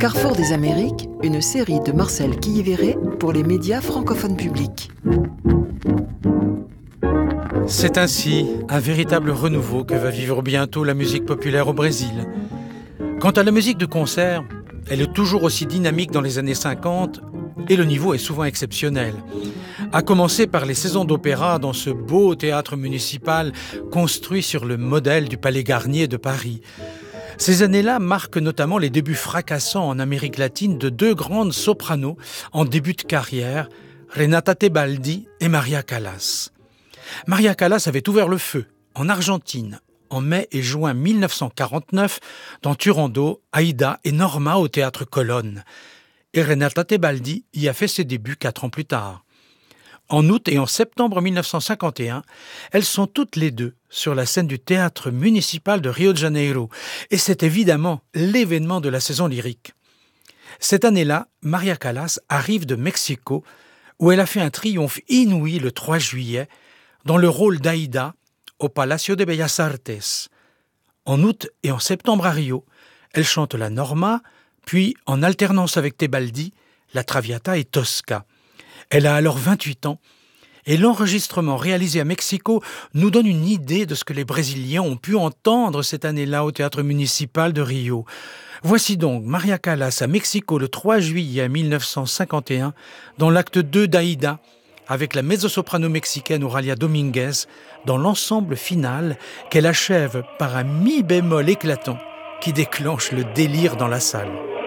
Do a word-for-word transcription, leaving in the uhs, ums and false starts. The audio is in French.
Carrefour des Amériques, une série de Marcel Quillévéré pour les médias francophones publics. C'est ainsi un véritable renouveau que va vivre bientôt la musique populaire au Brésil. Quant à la musique de concert, elle est toujours aussi dynamique dans les années cinquante et le niveau est souvent exceptionnel. À commencer par les saisons d'opéra dans ce beau théâtre municipal construit sur le modèle du Palais Garnier de Paris. Ces années-là marquent notamment les débuts fracassants en Amérique latine de deux grandes sopranos en début de carrière, Renata Tebaldi et Maria Callas. Maria Callas avait ouvert le feu en Argentine en mai et juin mille neuf cent quarante-neuf dans Turandot, Aïda et Norma au théâtre Colonne. Et Renata Tebaldi y a fait ses débuts quatre ans plus tard. En août et en septembre mille neuf cent cinquante et un, elles sont toutes les deux sur la scène du théâtre municipal de Rio de Janeiro. Et c'est évidemment l'événement de la saison lyrique. Cette année-là, Maria Callas arrive de Mexico, où elle a fait un triomphe inouï le trois juillet, dans le rôle d'Aïda au Palacio de Bellas Artes. En août et en septembre à Rio, elle chante la Norma, puis en alternance avec Tebaldi, la Traviata et Tosca. Elle a alors vingt-huit ans et l'enregistrement réalisé à Mexico nous donne une idée de ce que les Brésiliens ont pu entendre cette année-là au théâtre municipal de Rio. Voici donc Maria Callas à Mexico le trois juillet mille neuf cent cinquante et un dans l'acte deux d'Aïda avec la mezzo-soprano mexicaine Auralia Dominguez dans l'ensemble final qu'elle achève par un mi bémol éclatant qui déclenche le délire dans la salle.